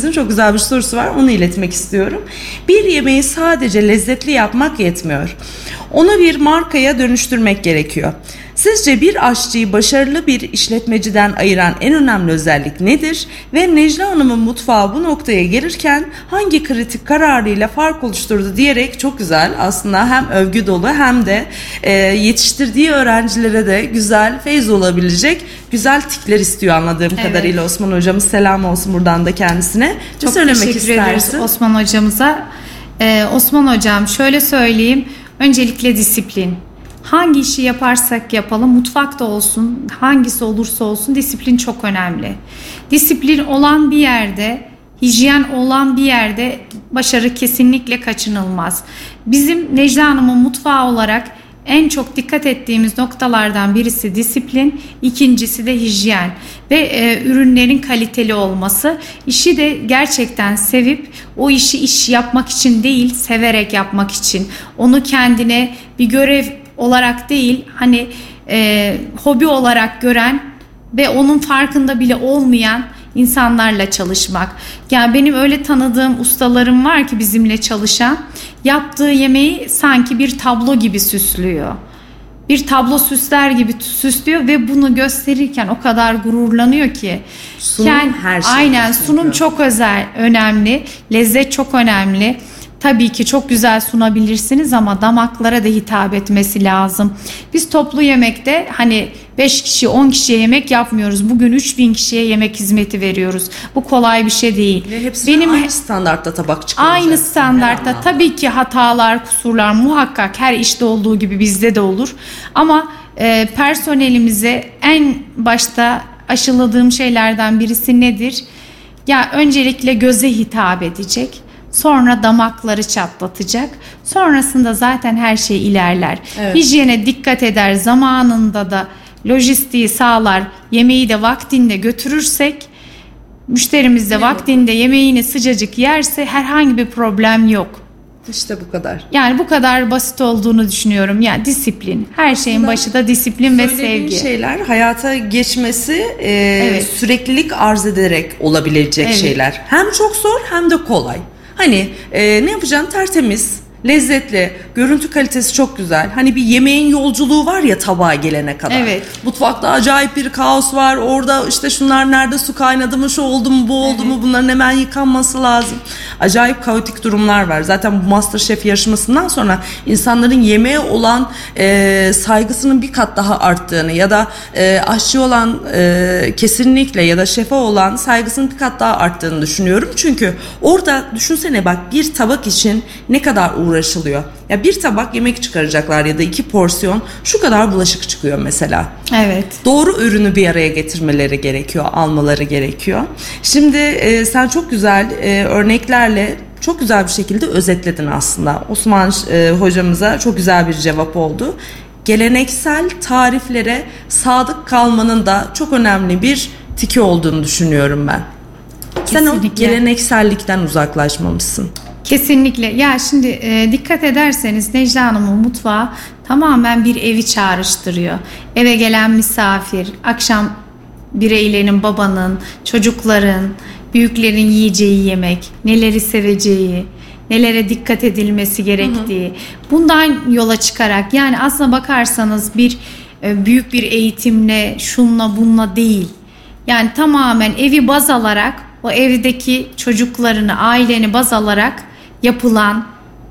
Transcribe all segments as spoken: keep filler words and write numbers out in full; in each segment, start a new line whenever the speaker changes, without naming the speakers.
Deniz'in çok güzel bir sorusu var. Onu iletmek istiyorum. Bir yemeği sadece lezzetli yapmak yetmiyor. Onu bir markaya dönüştürmek gerekiyor. Sizce bir aşçıyı başarılı bir işletmeciden ayıran en önemli özellik nedir? Ve Necla Hanım'ın mutfağı bu noktaya gelirken hangi kritik kararıyla fark oluşturdu diyerek çok güzel, aslında hem övgü dolu hem de e, yetiştirdiği öğrencilere de güzel, feyz olabilecek güzel tikler istiyor anladığım evet. kadarıyla Osman hocamız. Selam olsun buradan da kendisine.
Çok teşekkür istersin? ederiz Osman hocamıza. Ee, Osman hocam şöyle söyleyeyim. Öncelikle disiplin. Hangi işi yaparsak yapalım, mutfakta olsun, hangisi olursa olsun disiplin çok önemli. Disiplin olan bir yerde, hijyen olan bir yerde başarı kesinlikle kaçınılmaz. Bizim Necla Hanım'ın mutfağı olarak en çok dikkat ettiğimiz noktalardan birisi disiplin, ikincisi de hijyen ve e, ürünlerin kaliteli olması. İşi de gerçekten sevip o işi iş yapmak için değil, severek yapmak için. Onu kendine bir görev olarak değil, hani e, hobi olarak gören ve onun farkında bile olmayan insanlarla çalışmak. Yani benim öyle tanıdığım ustalarım var ki bizimle çalışan, yaptığı yemeği sanki bir tablo gibi süslüyor. Bir tablo süsler gibi süslüyor ve bunu gösterirken o kadar gururlanıyor ki.
Sunum yani, her şey.
Aynen, sunum çok özel, önemli. Lezzet çok önemli. Tabii ki çok güzel sunabilirsiniz ama damaklara da hitap etmesi lazım. Biz toplu yemekte hani beş kişi on kişiye yemek yapmıyoruz. Bugün üç bin kişiye yemek hizmeti veriyoruz. Bu kolay bir şey değil.
Ve hepsine Benim aynı standartta tabak çıkaracak.
Aynı standartta tabii ki hatalar, kusurlar muhakkak her işte olduğu gibi bizde de olur. Ama e, personelimize en başta aşıladığım şeylerden birisi nedir? Ya öncelikle göze hitap edecek. Sonra damakları çatlatacak. Sonrasında zaten her şey ilerler. Evet. Hijyene dikkat eder, zamanında da lojistiği sağlar, yemeği de vaktinde götürürsek, müşterimiz de evet. vaktinde yemeğini sıcacık yerse herhangi bir problem yok.
İşte bu kadar.
Yani bu kadar basit olduğunu düşünüyorum. Yani disiplin. Her şeyin aslında başı da disiplin ve sevgi.
Söylediğin şeyler hayata geçmesi e, evet. süreklilik arz ederek olabilecek evet. şeyler. Hem çok zor hem de kolay. Hani e, ne yapacaksın? Tertemiz, lezzetli, görüntü kalitesi çok güzel. Hani bir yemeğin yolculuğu var ya tabağa gelene kadar. Evet. Mutfakta acayip bir kaos var. Orada işte şunlar nerede su kaynadı mı, şu oldu mu, bu oldu evet. mu, bunların hemen yıkanması lazım. Acayip kaotik durumlar var. Zaten bu MasterChef yarışmasından sonra insanların yemeğe olan e, saygısının bir kat daha arttığını ya da e, aşçı olan e, kesinlikle ya da şefe olan saygısının bir kat daha arttığını düşünüyorum. Çünkü orada düşünsene bak, bir tabak için ne kadar uğraşılıyor. Ya bir tabak yemek çıkaracaklar ya da iki porsiyon, şu kadar bulaşık çıkıyor mesela.
Evet.
Doğru ürünü bir araya getirmeleri gerekiyor, almaları gerekiyor. Şimdi e, sen çok güzel e, örneklerle çok güzel bir şekilde özetledin aslında. Osman e, hocamıza çok güzel bir cevap oldu. Geleneksel tariflere sadık kalmanın da çok önemli bir tiki olduğunu düşünüyorum ben. Kesinlikle. Sen o geleneksellikten uzaklaşmamışsın.
Kesinlikle. Ya şimdi e, dikkat ederseniz Necla Hanım'ın mutfağı tamamen bir evi çağrıştırıyor. Eve gelen misafir, akşam bireylerin, babanın, çocukların, büyüklerin yiyeceği yemek, neleri seveceği, nelere dikkat edilmesi gerektiği. Hı hı. Bundan yola çıkarak, yani aslına bakarsanız bir e, büyük bir eğitimle, şunla bunla değil. Yani tamamen evi baz alarak, o evdeki çocuklarını, aileni baz alarak yapılan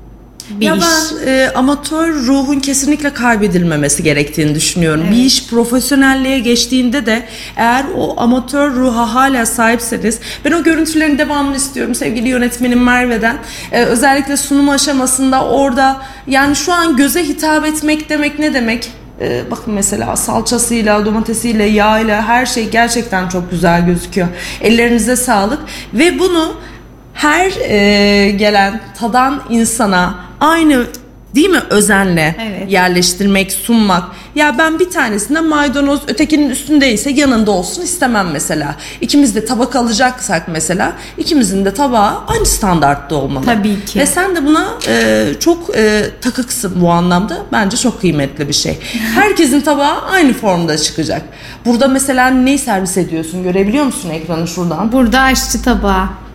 bir
ya
iş.
Ben e, amatör ruhun kesinlikle kaybedilmemesi gerektiğini düşünüyorum. Evet. Bir iş profesyonelliğe geçtiğinde de eğer o amatör ruha hala sahipseniz, ben o görüntülerin devamını istiyorum sevgili yönetmenim Merve'den. E, özellikle sunum aşamasında orada, yani şu an göze hitap etmek demek ne demek? Ee, bakın mesela salçasıyla, domatesiyle, yağıyla her şey gerçekten çok güzel gözüküyor. Ellerinize sağlık ve bunu her e, gelen tadan insana aynı, değil mi, özenle evet. yerleştirmek, sunmak. Ya ben bir tanesinde maydanoz ötekinin üstündeyse yanında olsun istemem mesela. İkimiz de tabak alacaksak mesela, ikimizin de tabağı aynı standartta olmalı.
Tabii ki.
Ve sen de buna e, çok e, takıksın bu anlamda. Bence çok kıymetli bir şey. Herkesin tabağı aynı formda çıkacak. Burada mesela neyi servis ediyorsun? Görebiliyor musun ekranı şuradan?
Burada aşçı tabağı.